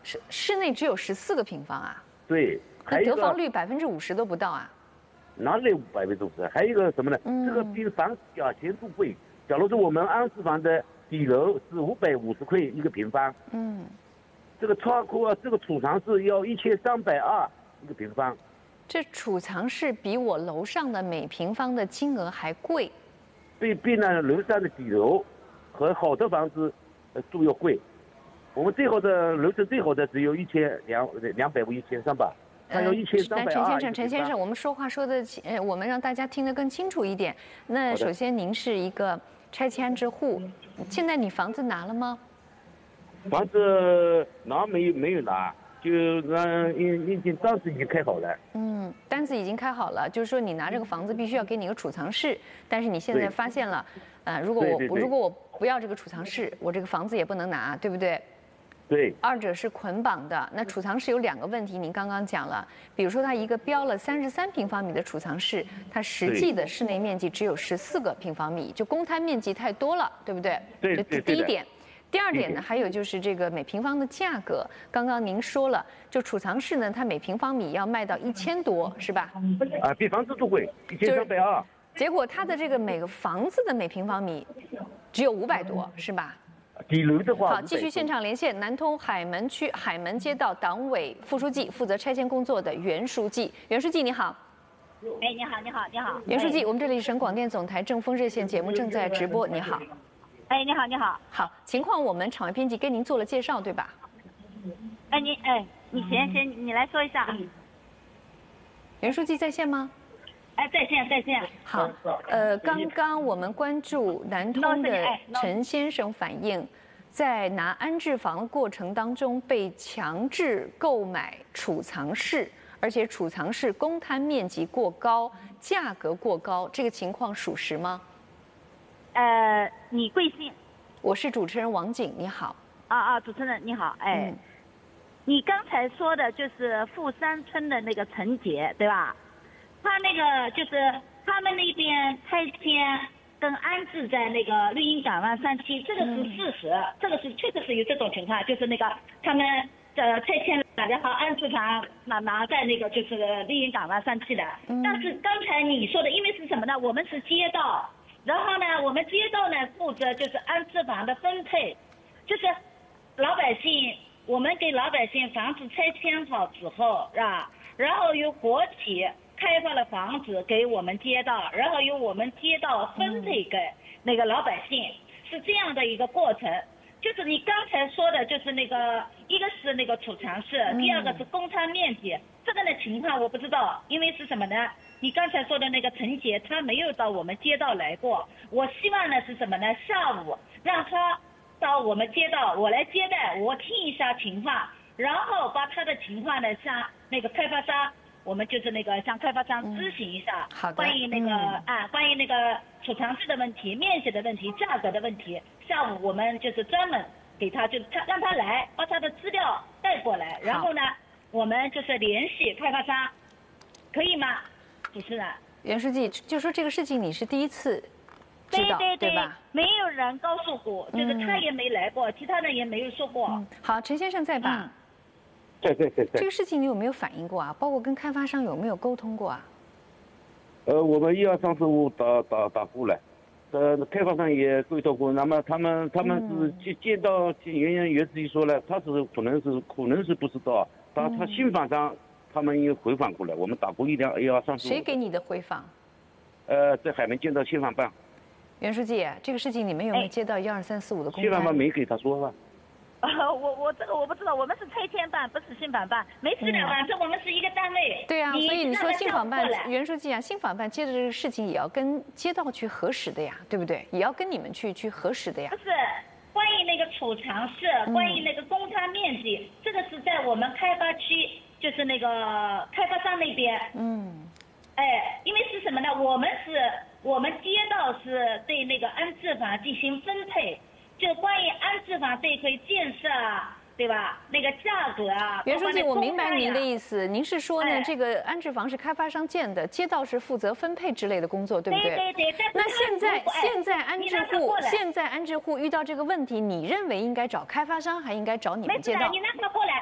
室内只有14个平方啊？ 对，还那有一个得房率50%都不到啊？ 哪里50%？还有一个什么呢？这个比房价钱都贵。假如说我们安置房的底楼是550块一个平方，这个仓库啊，这个储藏室要1320一个平方。 这储藏室比我楼上的每平方的金额还贵。 比那楼上的底楼和好的房子都要贵。我们最好的楼层最好的只有1250、1300，它要1320。 陈先生，我们说话说的，我们让大家听得更清楚一点。那首先，您是一个拆迁安置户，现在你房子拿了吗？ 房子拿没有拿，就单子已经开好了。 单子已经开好了，就是说你拿这个房子必须要给你一个储藏室，但是你现在发现了，如果我不要这个储藏室，我这个房子也不能拿，对不对？ 对， 二者是捆绑的。那储藏室有2个问题，您刚刚讲了，比如说它一个标了33平方米的储藏室，它实际的室内面积只有14个平方米，就公摊面积太多了，对不对？ 对， 这第一点。第二点呢，还有就是这个每平方的价格，刚刚您说了，就储藏室呢，它每平方米要卖到1000多，是吧？ 比房子都贵，1320。 结果它的这个每个房子的每平方米只有500多，是吧？ 底楼的话， 好，继续现场连线南通海门区海门街道党委副书记，负责拆迁工作的袁书记。袁书记你好。 哎，你好。 袁书记，我们这里是省广电总台正风热线节目正在直播，你好。 哎，你好。 好，情况我们场外编辑跟您做了介绍，对吧？ 你先，你来说一下。 袁书记在线吗？ 在线。 好，刚刚我们关注南通的陈先生反映，在拿安置房的过程当中被强制购买储藏室，而且储藏室公摊面积过高，价格过高，这个情况属实吗？ 你贵姓？ 我是主持人王景，你好。 主持人你好，你刚才说的就是富山村的那个陈杰，对吧？他那个就是他们那边拆迁跟安置在那个绿荫港湾3期，这个是事实，这个是确实是有这种情况，就是那个他们拆迁然后安置房拿在那个就是绿荫港湾3期的。但是刚才你说的，因为是什么呢？我们是街道。然后呢，我们街道呢负责就是安置房的分配，就是老百姓，我们给老百姓房子拆迁好之后，是吧？然后由国企开发了房子给我们街道，然后由我们街道分配给那个老百姓，是这样的一个过程。就是你刚才说的，就是那个一个是那个储藏室，第二个是公摊面积，这个的情况我不知道，因为是什么呢？你刚才说的那个陈杰，他没有到我们街道来过。我希望呢是什么呢？下午让他到我们街道，我来接待，我听一下情况，然后把他的情况呢向那个开发商，我们就是那个向开发商咨询一下，关于那个关于那个储藏室的问题、面积的问题、价格的问题。下午我们就是专门给他，就是他让他来把他的资料带过来，然后呢，我们就是联系开发商，可以吗？主持人， 袁书记就说这个事情你是第一次知道，对吧？ 没有人告诉过，就是他也没来过，其他人也没有说过。 好，陈先生在吧？ 对。 这个事情你有没有反映过啊？包括跟开发商有没有沟通过啊？ 我们12345打过来，开发商也沟通过，那么他们是见到袁书记说了，他是可能是不知道，他信访上。他们也回访过来，我们打过12345。 谁给你的回访？ 在海门街道信访办。 袁书记，这个事情你们有没有接到12345的公开？ 信访办没给他说吧？ 我这个我不知道，我们是拆迁办，不是信访办，没事的，反正我们是一个单位。 对啊，所以你说信访办，袁书记啊，信访办接着这个事情也要跟街道去核实的呀，对不对？也要跟你们去核实的呀。 不是。关于那个储藏室，关于那个公摊面积，这个是在我们开发区，就是那个开发商那边。因为是什么呢？我们街道是对那个安置房进行分配，就关于安置房这一块建设啊，对吧？那个价格啊。 袁书记，我明白您的意思，您是说呢，这个安置房是开发商建的，街道是负责分配之类的工作，对不对？ 对。 那现在安置户遇到这个问题，你认为应该找开发商，还应该找你们街道？ 你让他过来，